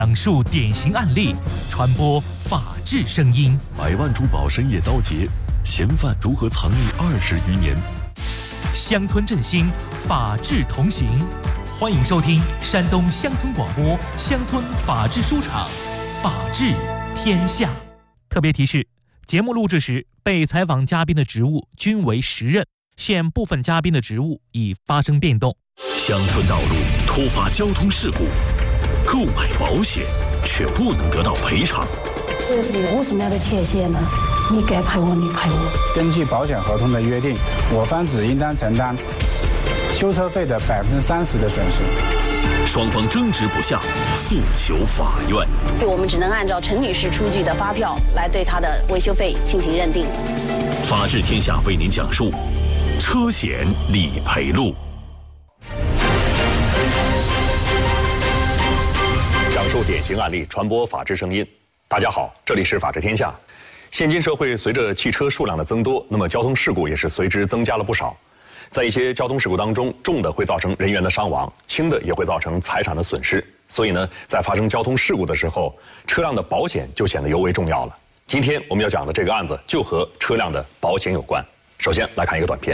讲述典型案例，传播法治声音。 100万珠宝深夜遭劫，嫌犯如何藏匿20余年？ 乡村振兴，法治同行。欢迎收听山东乡村广播乡村法治书场，法治天下。特别提示：节目录制时，被采访嘉宾的职务均为实任，现部分嘉宾的职务已发生变动。 乡村道路突发交通事故，购买保险却不能得到赔偿， 这50秒的切线呢？你该赔我，你赔我。 根据保险合同的约定，我方只应当承担修车费的30%的损失。 双方争执不下，诉求法院。 我们只能按照陈女士出具的发票来对她的维修费进行认定。 法治天下为您讲述车险理赔录。 讲述典型案例，传播法治声音。大家好，这里是法治天下。现今社会随着汽车数量的增多，那么交通事故也是随之增加了不少。在一些交通事故当中，重的会造成人员的伤亡，轻的也会造成财产的损失。所以呢，在发生交通事故的时候，车辆的保险就显得尤为重要了。今天我们要讲的这个案子就和车辆的保险有关。首先来看一个短片。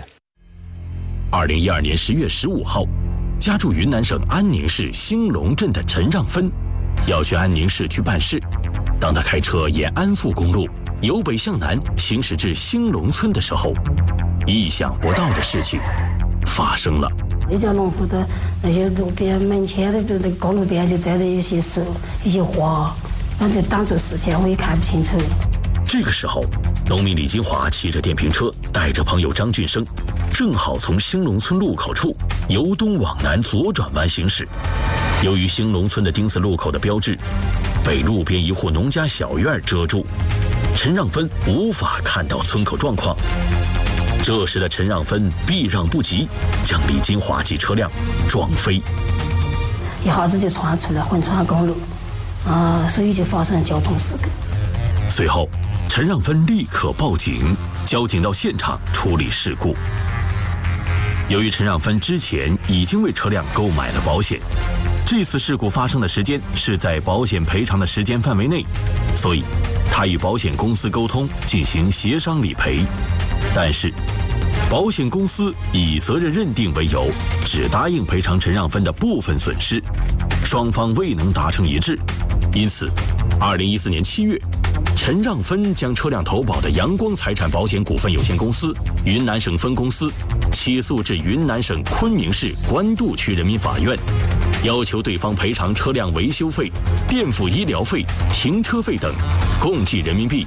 2012年10月15号，家住云南省安宁市兴隆镇的陈让芬，要去安宁市区办事。当他开车沿安富公路由北向南行驶至兴隆村的时候，意想不到的事情发生了。 那家农户的那些路边门前的那个公路边就栽着一些树、一些花，那就挡住视线，我也看不清楚。 这个时候，农民李金华骑着电瓶车，带着朋友张俊生，正好从兴隆村路口处由东往南左转弯行驶。由于兴隆村的丁字路口的标志被路边一户农家小院遮住，陈让芬无法看到村口状况。这时的陈让芬避让不及，将李金华及车辆撞飞， 一下子就窜出了横穿公路，所以就发生了交通事故。 随后，陈让芬立刻报警，交警到现场处理事故。由于陈让芬之前已经为车辆购买了保险，这次事故发生的时间是在保险赔偿的时间范围内，所以他与保险公司沟通进行协商理赔。但是，保险公司以责任认定为由，只答应赔偿陈让芬的部分损失，双方未能达成一致。因此，2014年7月，陈让芬将车辆投保的阳光财产保险股份有限公司云南省分公司起诉至云南省昆明市官渡区人民法院，要求对方赔偿车辆维修费、垫付医疗费、停车费等，共计人民币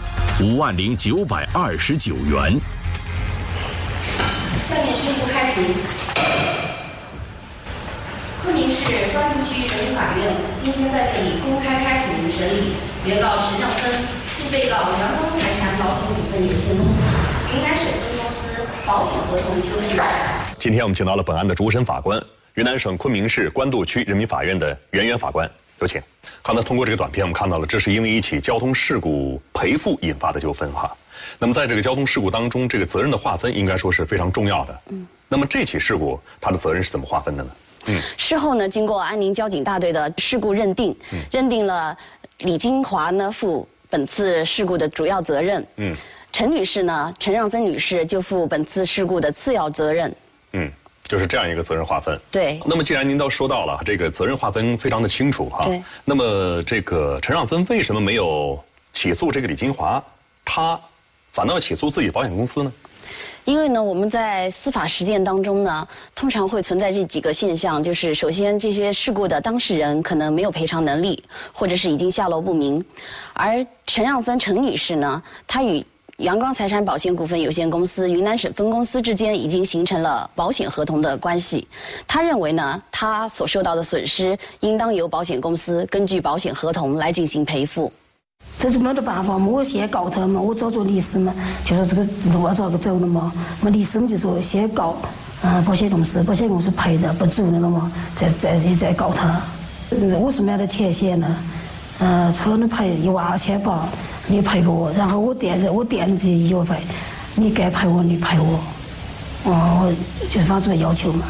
50929元。 下面宣布开庭。昆明市官渡区人民法院今天在这里公开开庭审理原告陈让芬诉被告阳光财产保险股份有限公司云南省分公司保险合同修订案。 今天我们请到了本案的主审法官，云南省昆明市官渡区人民法院的袁法官，有请。刚才通过这个短片，我们看到了，这是因为一起交通事故赔付引发的纠纷哈。那么在这个交通事故当中，这个责任的划分应该说是非常重要的。那么这起事故它的责任是怎么划分的呢？ 事后呢，经过安宁交警大队的事故认定，认定了李金华呢负本次事故的主要责任。陈女士呢，陈让芬女士就负本次事故的次要责任。 就是这样一个责任划分。 对。 那么既然您都说到了，这个责任划分非常的清楚哈。 对。 那么这个陈让芬为什么没有起诉这个李金华，他反倒要起诉自己保险公司呢？ 因为呢，我们在司法实践当中呢，通常会存在这几个现象，就是首先这些事故的当事人可能没有赔偿能力，或者是已经下落不明，而陈让芬陈女士呢，她与阳光财产保险股份有限公司云南省分公司之间已经形成了保险合同的关系。他认为呢，他所受到的损失应当由保险公司根据保险合同来进行赔付。 这是没得办法嘛，我先告他嘛，我找着律师嘛，就说这个路要咋个走了嘛，律师们就说先告，保险公司赔的不足了嘛，再告他。50秒的切线呢，车呢赔12800，你赔给我，然后我垫这医药费，你该赔我你赔我，我就是发出来要求嘛。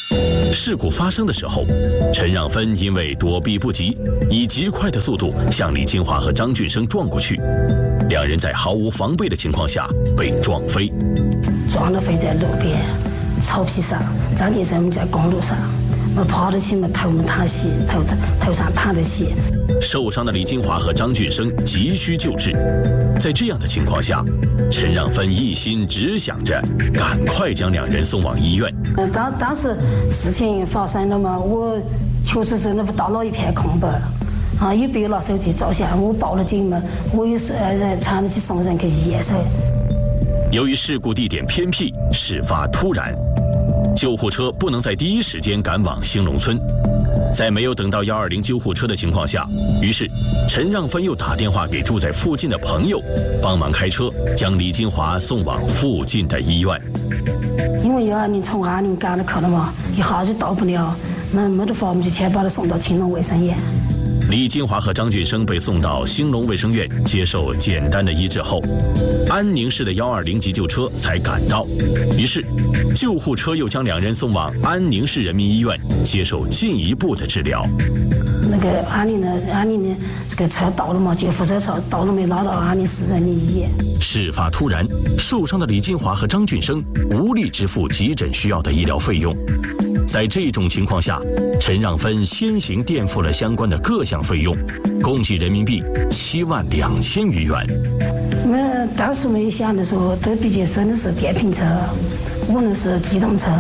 事故发生的时候，陈让芬因为躲避不及，以极快的速度向李金华和张俊生撞过去，两人在毫无防备的情况下被撞飞， 撞了飞在路边草皮上，张俊生在公路上，我跑得起嘛，头嘛淌血，头上淌着血。 受伤的李金华和张俊生急需救治，在这样的情况下，陈让芬一心只想着赶快将两人送往医院。 当时事情发生了嘛，我确实是那大脑一片空白，啊，也别拿手机照相，我报了警嘛，我也是常去送人去医院噻。 由于事故地点偏僻，事发突然，救护车不能在第一时间赶往兴隆村。在没有等到120救护车的情况下，于是陈让芬又打电话给住在附近的朋友，帮忙开车将李金华送往附近的医院。 因为120从20赶了去了嘛，一下子到不了，没得法，我们就先把他送到青龙卫生院。 李金华和张俊生被送到兴隆卫生院接受简单的医治后，安宁市的120急救车才赶到，于是救护车又将两人送往安宁市人民医院接受进一步的治疗。 那个安宁的这个车到了嘛，救护车到了没，拉到安宁市人民医院。 事发突然，受伤的李金华和张俊生无力支付急诊需要的医疗费用。在这种情况下，陈让芬先行垫付了相关的各项费用，共计人民币72000余元。 当时没想的说，这毕竟生的是电瓶车，我那是机动车，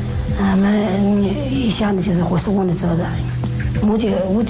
一想的就是会是我的责任，我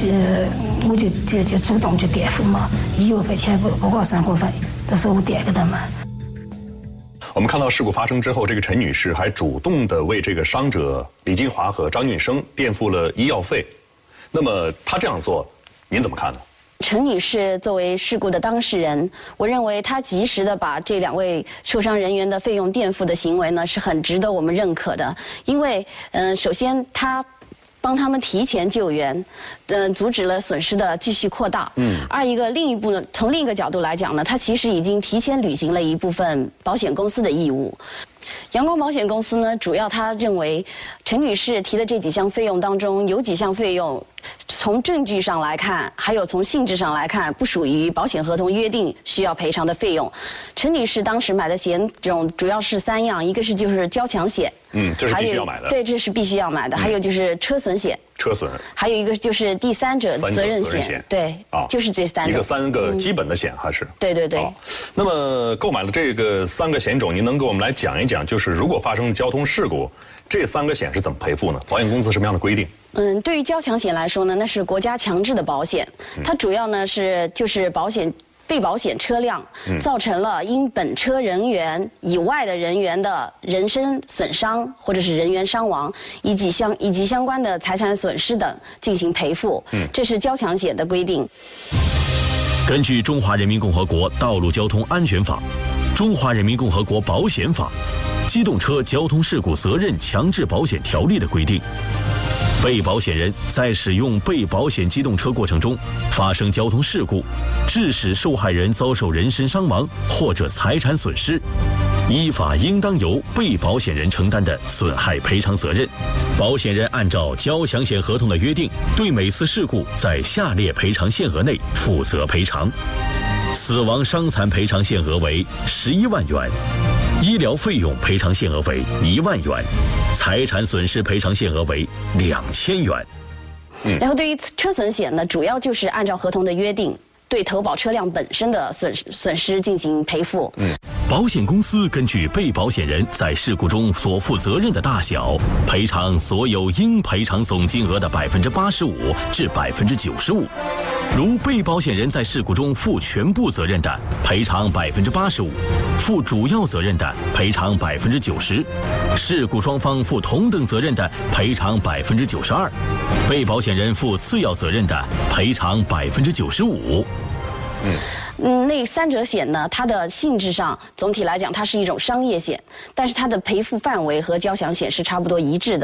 就主动就垫付嘛，医药费钱包括生活费都是我垫给他们。 我们看到事故发生之后，这个陈女士还主动地为这个伤者李金华和张俊生垫付了医药费。那么她这样做，您怎么看呢？ 陈女士作为事故的当事人，我认为她及时的把这2位受伤人员的费用垫付的行为呢，是很值得我们认可的。因为，首先她帮他们提前救援，阻止了损失的继续扩大。另一步呢，从另一个角度来讲呢，他其实已经提前履行了一部分保险公司的义务。阳光保险公司呢，主要他认为陈女士提的这几项费用当中，有几项费用从证据上来看，还有从性质上来看，不属于保险合同约定需要赔偿的费用。陈女士当时买的险种主要是3样，一个是就是交强险， 这是必须要买的。 对，这是必须要买的。还有就是车损险。 车损， 还有一个就是第三者责任险，对，就是这3种。 一个3个基本的险还是？ 对。 那么购买了这个3个险种，您能给我们来讲一讲，就是如果发生交通事故，这3个险是怎么赔付呢？保险公司什么样的规定？ 对于交强险来说呢，那是国家强制的保险，它主要呢就是被保险车辆造成了因本车人员以外的人员的人身损伤或者是人员伤亡，以及相关的财产损失等进行赔付。这是交强险的规定。 根据《中华人民共和国道路交通安全法》《中华人民共和国保险法》《机动车交通事故责任强制保险条例》的规定，被保险人在使用被保险机动车过程中发生交通事故，致使受害人遭受人身伤亡或者财产损失，依法应当由被保险人承担的损害赔偿责任。保险人按照交强险合同的约定，对每次事故在下列赔偿限额内负责赔偿：死亡伤残赔偿限额为11万元，医疗费用赔偿限额为1万元，财产损失赔偿限额为2000元。 然后对于车损险呢，主要就是按照合同的约定，对投保车辆本身的损失进行赔付。 保险公司根据被保险人在事故中所负责任的大小，赔偿所有应赔偿总金额的85%至95%。如被保险人在事故中负全部责任的，赔偿85%；负主要责任的，赔偿90%；事故双方负同等责任的，赔偿92%；被保险人负次要责任的，赔偿95%。 那3者险呢，它的性质上总体来讲，它是一种商业险，但是它的赔付范围和交强险是差不多一致的。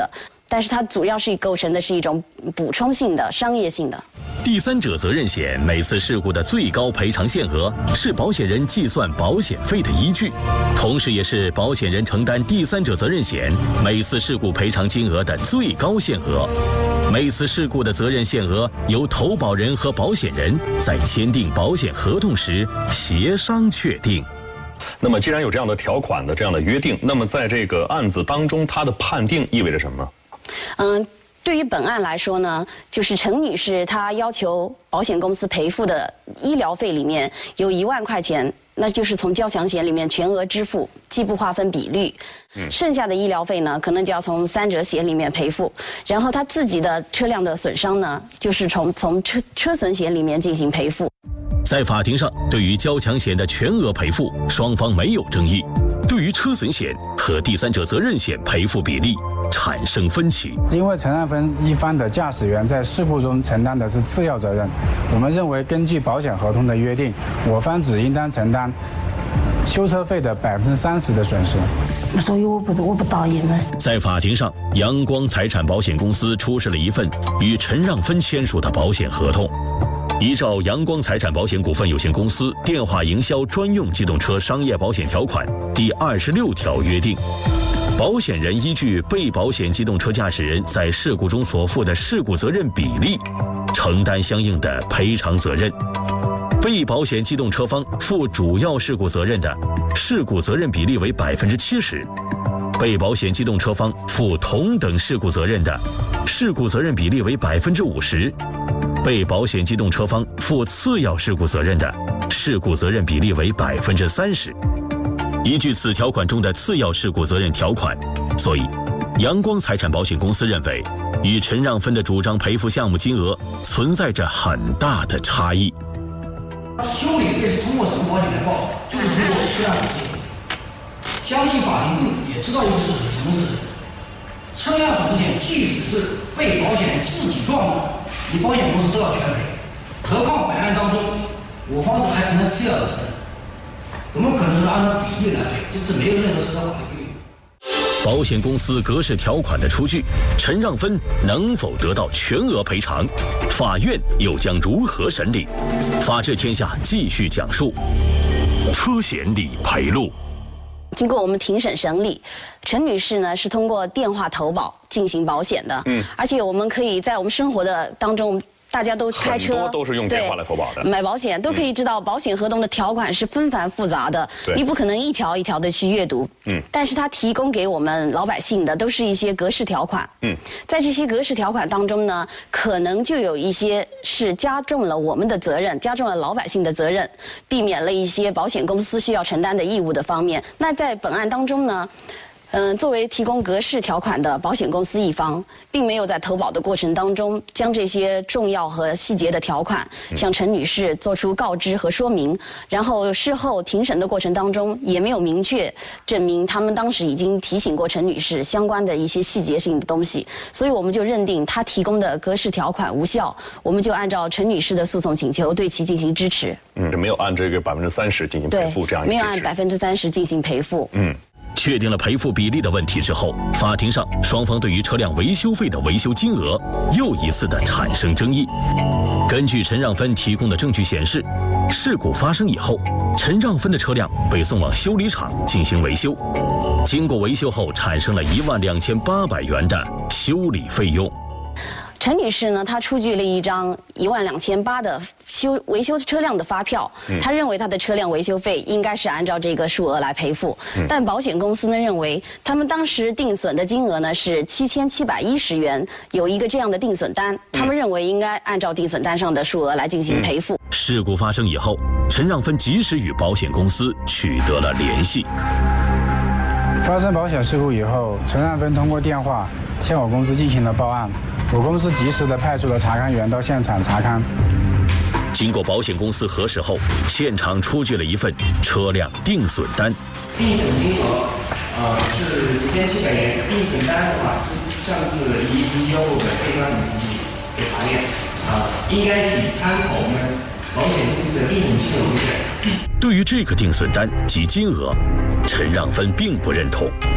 但是它主要是构成的是一种补充性的、商业性的。 第三者责任险每次事故的最高赔偿限额是保险人计算保险费的依据，同时也是保险人承担第三者责任险每次事故赔偿金额的最高限额。每次事故的责任限额由投保人和保险人在签订保险合同时协商确定。 那么，既然有这样的条款的这样的约定，那么在这个案子当中，它的判定意味着什么？ 对于本案来说呢，就是陈女士她要求保险公司赔付的医疗费里面有1万块钱，那就是从交强险里面全额支付，既不划分比率。剩下的医疗费呢，可能就要从3者险里面赔付。然后她自己的车辆的损伤呢，就是从车损险里面进行赔付。 在法庭上，对于交强险的全额赔付，双方没有争议；对于车损险和第三者责任险赔付比例产生分歧。 因为承让分一方的驾驶员在事故中承担的是次要责任，我们认为根据保险合同的约定，我方只应当承担修车费的30%的损失。 所以我不答应了。 在法庭上，阳光财产保险公司出示了一份与陈让芬签署的保险合同。依照阳光财产保险股份有限公司电话营销专用机动车商业保险条款第26条约定，保险人依据被保险机动车驾驶人在事故中所负的事故责任比例，承担相应的赔偿责任。被保险机动车方负主要事故责任的，事故责任比例为70%；被保险机动车方负同等事故责任的，事故责任比例为50%；被保险机动车方负次要事故责任的，事故责任比例为30%。依据此条款中的次要事故责任条款，所以阳光财产保险公司认为，与陈让芬的主张赔付项目金额存在着很大的差异。 修理费是通过什么保险来报？就是通过车辆损失险。相信法庭也知道一个事实，什么事实？车辆损失险即使是被保险人自己撞的，你保险公司都要全赔。何况本案当中，我方还承担次要责任，怎么可能是按照比例来赔？这是没有任何实质法律规定。 保险公司格式条款的出具，陈让芬能否得到全额赔偿？法院又将如何审理？法治天下继续讲述车险理赔录。 经过我们庭审审理，陈女士呢是通过电话投保进行保险的，而且我们可以在我们生活的当中。大家都开车， 很多都是用电话来投保的。 买保险都可以知道，保险合同的条款是纷繁复杂的，你不可能一条一条的去阅读。但是它提供给我们老百姓的都是一些格式条款。在这些格式条款当中呢，可能就有一些是加重了我们的责任，加重了老百姓的责任，避免了一些保险公司需要承担的义务的方面。那在本案当中呢？作为提供格式条款的保险公司一方，并没有在投保的过程当中将这些重要和细节的条款向陈女士做出告知和说明，然后事后庭审的过程当中也没有明确证明他们当时已经提醒过陈女士相关的一些细节性的东西，所以我们就认定他提供的格式条款无效，我们就按照陈女士的诉讼请求对其进行支持。 没有按这个30%进行赔付这样一个支持， 没有按30%进行赔付。 确定了赔付比例的问题之后，法庭上双方对于车辆维修费的维修金额又一次的产生争议。根据陈让芬提供的证据显示，事故发生以后，陈让芬的车辆被送往修理厂进行维修，经过维修后产生了12800元的修理费用。 陈女士呢，她出具了一张12800的维修车辆的发票，她认为她的车辆维修费应该是按照这个数额来赔付，但保险公司呢认为他们当时定损的金额呢是7710元，有一个这样的定损单，他们认为应该按照定损单上的数额来进行赔付。 事故发生以后，陈让芬及时与保险公司取得了联系。 发生保险事故以后，陈让芬通过电话向我公司进行了报案，我公司及时的派出了查勘员到现场查勘。 经过保险公司核实后，现场出具了一份车辆定损单。 定损金额是9700元，定损单的话，上次已经交过的非常统计给法院应该以参考我们保险公司的定损金额为准。 对于这个定损单及金额，陈让芬并不认同。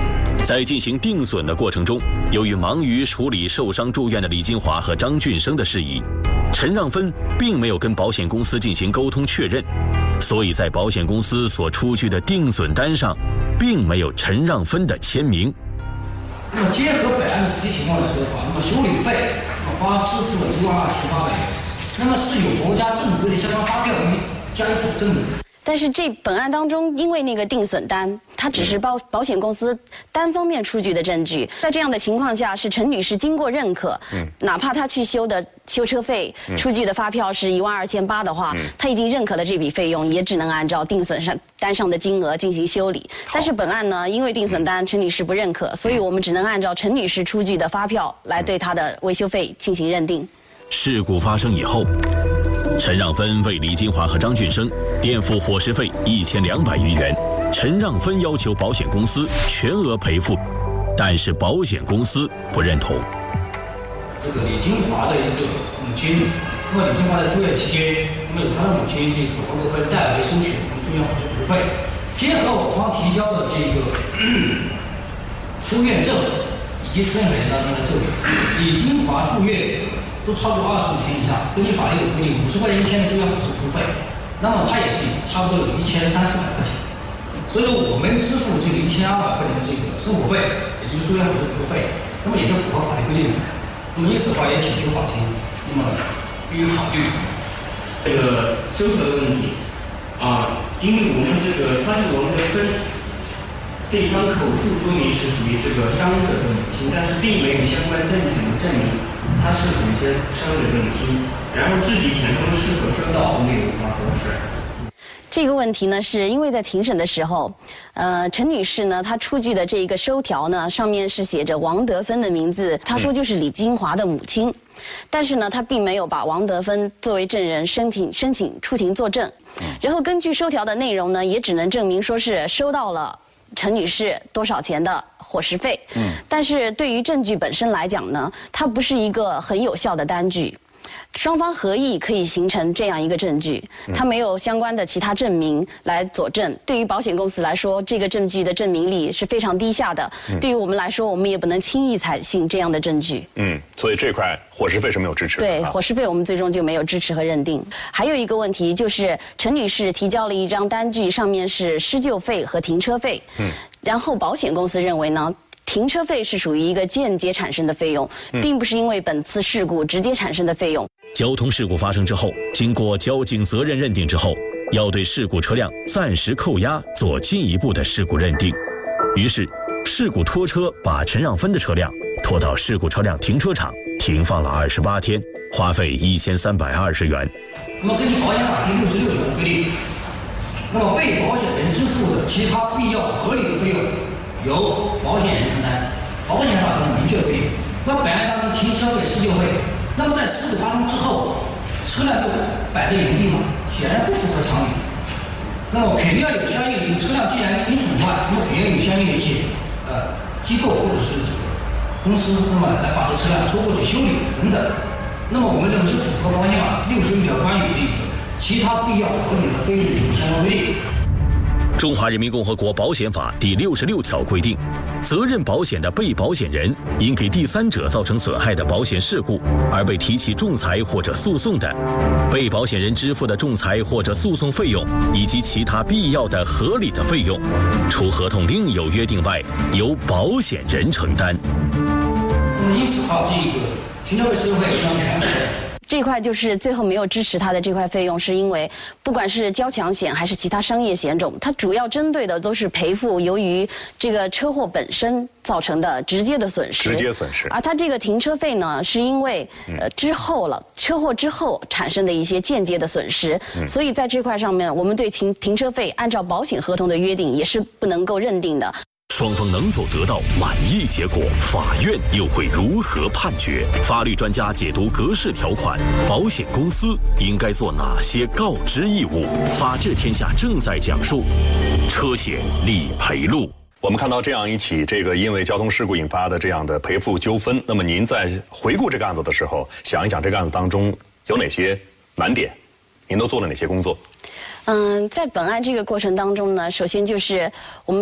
在进行定损的过程中，由于忙于处理受伤住院的李金华和张俊生的事宜，陈让芬并没有跟保险公司进行沟通确认，所以在保险公司所出具的定损单上，并没有陈让芬的签名。 那么结合本案的实际情况来说的话，那么修理费花支付了12800元，那么是有国家正规的相关发票加以佐证的。 但是这本案当中，因为那个定损单，它只是保险公司单方面出具的证据，在这样的情况下，是陈女士经过认可，哪怕她去修的修车费出具的发票是12800的话，她已经认可了这笔费用，也只能按照定损单上的金额进行修理。但是本案呢，因为定损单陈女士不认可，所以我们只能按照陈女士出具的发票来对她的维修费进行认定。 事故发生以后，陈让芬为李金华和张俊生垫付伙食费1200余元，陈让芬要求保险公司全额赔付，但是保险公司不认同。 这个李金华的一个母亲，那么李金华在住院期间，那么由他的母亲这个王德芬代为收取住院伙食服务费，结合我方提交的这个出院证以及出院本当中的证明，李金华住院都超过25天以上，根据法律的规定，50块钱一天的住院伙食服务费，那么他也是差不多有1300-1400块钱，所以我们支付这个1200块钱的这个生活费，也就是住院伙食服务费，那么也是符合法律规定的。那么因此的话，也请求法庭那么予以考虑这个收条的问题因为我们他这个王德芬这一方口述说明是属于这个伤者的母亲，但是并没有相关证据的证明他是属于伤者的母亲，然后这笔钱都是否收到，我们也无法核实。 这个问题呢，是因为在庭审的时候，陈女士呢，她出具的这个收条呢，上面是写着王德芬的名字，她说就是李金华的母亲，但是呢，她并没有把王德芬作为证人申请出庭作证，然后根据收条的内容呢，也只能证明说是收到了陈女士多少钱的伙食费，但是对于证据本身来讲呢，它不是一个很有效的单据。双方合意可以形成这样一个证据，它没有相关的其他证明来佐证。对于保险公司来说，这个证据的证明力是非常低下的。对于我们来说，我们也不能轻易采信这样的证据。 所以这块伙食费是没有支持的。 对，伙食费我们最终就没有支持和认定。还有一个问题就是，陈女士提交了一张单据，上面是施救费和停车费。然后保险公司认为呢，停车费是属于一个间接产生的费用，并不是因为本次事故直接产生的费用。 交通事故发生之后，经过交警责任认定之后，要对事故车辆暂时扣押做进一步的事故认定。于是，事故拖车把陈让芬的车辆拖到事故车辆停车场停放了28天，花费1320元。 那么根据保险法第66条的规定，那么被保险人支付的其他必要合理的费用由保险人承担。保险法当中明确规定。那本案当中停车费、施救费，那么在事故发生之后，车辆就摆在原地吗？显然不符合常理。那么肯定要有相应的，车辆既然因损坏，那么肯定有相应的一些机构或者是这个公司，那么来把这车辆拖过去修理等等。那么我们认为是符合保险法61条关于这个其他必要合理的费用的相关规定。 中华人民共和国保险法第66条规定，责任保险的被保险人因给第三者造成损害的保险事故而被提起仲裁或者诉讼的，被保险人支付的仲裁或者诉讼费用以及其他必要的合理的费用，除合同另有约定外，由保险人承担。 那么因此这个停车费、施救费应当全部。 这块就是最后没有支持他的这块费用，是因为不管是交强险还是其他商业险种，它主要针对的都是赔付由于这个车祸本身造成的直接的损失。而它这个停车费呢，是因为车祸之后产生的一些间接的损失，所以在这块上面，我们对停车费按照保险合同的约定也是不能够认定的。 双方能否得到满意结果？法院又会如何判决？法律专家解读格式条款，保险公司应该做哪些告知义务？法治天下正在讲述车险理赔录。 我们看到这样一起因为交通事故引发的这样的赔付纠纷，那么您在回顾这个案子的时候，想一想这个案子当中有哪些难点？您都做了哪些工作？ 在本案这个过程当中呢，首先就是我们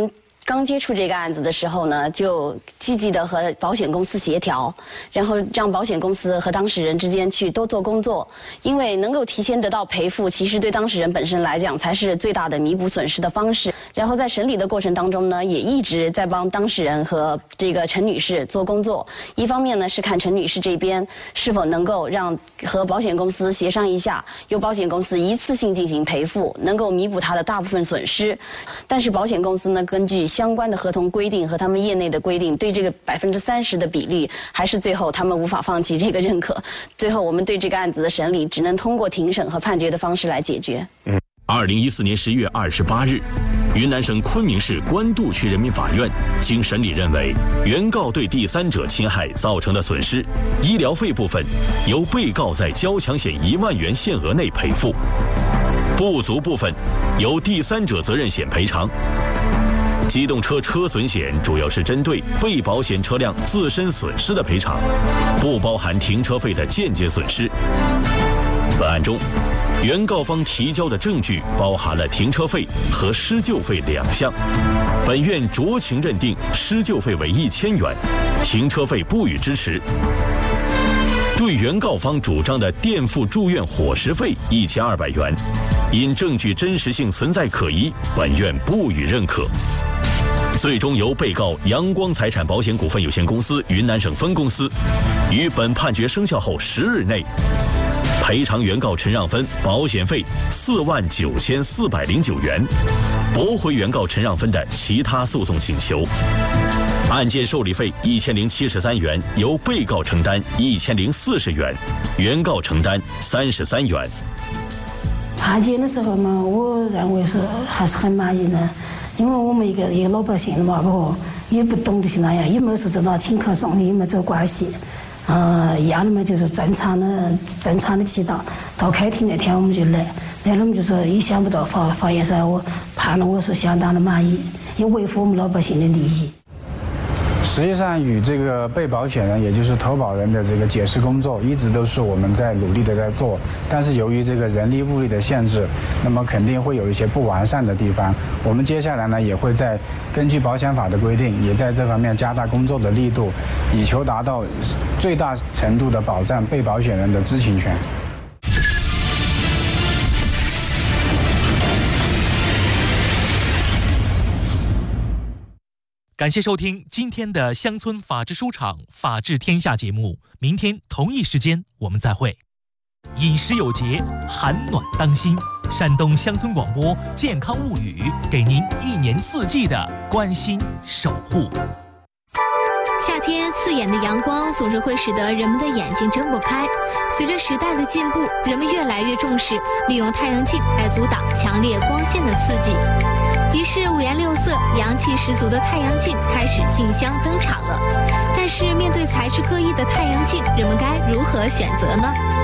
刚接触这个案子的时候呢，就积极的和保险公司协调，然后让保险公司和当事人之间去多做工作，因为能够提前得到赔付，其实对当事人本身来讲才是最大的弥补损失的方式。然后在审理的过程当中呢，也一直在帮当事人和这个陈女士做工作。一方面呢是看陈女士这边是否能够让和保险公司协商一下，由保险公司一次性进行赔付，能够弥补她的大部分损失。但是保险公司呢，根据相关的合同规定和他们业内的规定，对这个30%的比率，还是最后他们无法放弃这个认可。最后我们对这个案子的审理，只能通过庭审和判决的方式来解决。 2014年10月28日，云南省昆明市官渡区人民法院经审理认为，原告对第三者侵害造成的损失，医疗费部分由被告在交强险1万元限额内赔付，不足部分由第三者责任险赔偿。机动车车损险主要是针对被保险车辆自身损失的赔偿，不包含停车费的间接损失。本案中，原告方提交的证据包含了停车费和施救费2项，本院酌情认定施救费为1000元，停车费不予支持。对原告方主张的垫付住院伙食费1200元，因证据真实性存在可疑，本院不予认可。最终由被告阳光财产保险股份有限公司云南省分公司于本判决生效后10日内赔偿原告陈让芬保险费49409元，驳回原告陈让芬的其他诉讼请求。案件受理费1073元由被告承担1040元，原告承担33元。 判决的时候嘛，我认为是还是很满意的，因为我们一个老百姓嘛，也不懂得是那样，也没有说到请客送礼，也没走关系。一样的嘛，就是正常的祈祷。到开庭那天我们就来了，我们就说也想不到法院说我判了，我是相当的满意，也维护我们老百姓的利益。 实际上，与这个被保险人，也就是投保人的这个解释工作，一直都是我们在努力的在做。但是由于这个人力物力的限制，那么肯定会有一些不完善的地方。我们接下来呢，也会在根据保险法的规定，也在这方面加大工作的力度，以求达到最大程度的保障被保险人的知情权。 感谢收听今天的乡村法治书场法治天下节目，明天同一时间我们再会。饮食有节，寒暖当心。山东乡村广播健康物语，给您1年4季的关心守护。 夏天刺眼的阳光总是会使得人们的眼睛睁不开。随着时代的进步，人们越来越重视利用太阳镜来阻挡强烈光线的刺激。于是五颜六色、阳气十足的太阳镜开始竞相登场了。但是面对材质各异的太阳镜，人们该如何选择呢？